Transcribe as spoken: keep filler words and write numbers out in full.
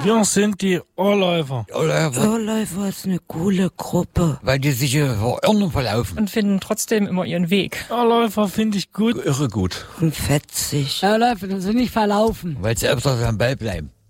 Wir sind die Ohrläufer. Ohrläufer ist eine coole Gruppe. Weil die sich hier verirren verlaufen. Und finden trotzdem immer ihren Weg. Ohrläufer finde ich gut. Irre gut. Und fetzig. Ohrläufer sind nicht verlaufen. Weil sie öfters am Ball bleiben.